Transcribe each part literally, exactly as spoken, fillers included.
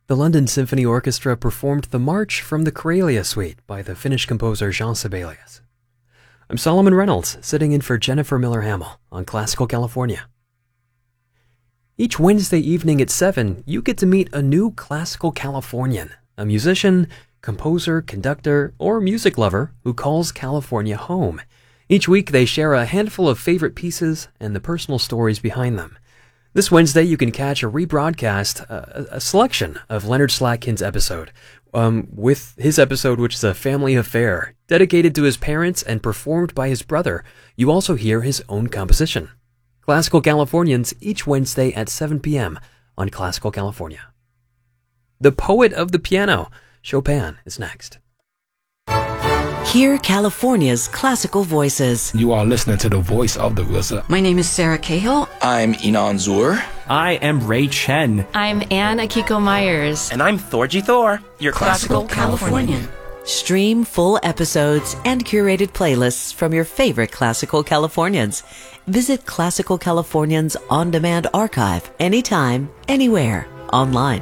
the London Symphony Orchestra performed the March from the Karelia Suite by the Finnish composer Jean Sibelius. I'm Solomon Reynolds, sitting in for Jennifer Miller-Hamill on Classical California. Each Wednesday evening at seven, you get to meet a new Classical Californian, a musician, composer, conductor, or music lover who calls California home. Each week, they share a handful of favorite pieces and the personal stories behind them. This Wednesday, you can catch a rebroadcast, uh, a selection of Leonard Slatkin's episode, um, with his episode, which is a family affair, dedicated to his parents and performed by his brother. You also hear his own composition. Classical Californians each Wednesday at seven p.m. on Classical California. The Poet of the Piano, Chopin, is next. Hear California's classical voices. You are listening to the voice of the R Z A. My name is Sarah Cahill. I'm Inan Zur. I am Ray Chen. I'm Anne Akiko Myers. And I'm Thorgy Thor, your Classical, classical Californian. Californian. Stream full episodes and curated playlists from your favorite Classical Californians. Visit Classical Californians on-demand archive anytime, anywhere, online.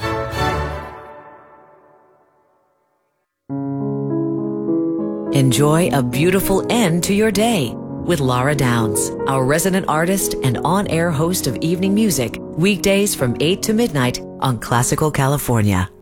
Enjoy a beautiful end to your day with Laura Downs, our resident artist and on-air host of evening music, weekdays from eight to midnight on Classical California.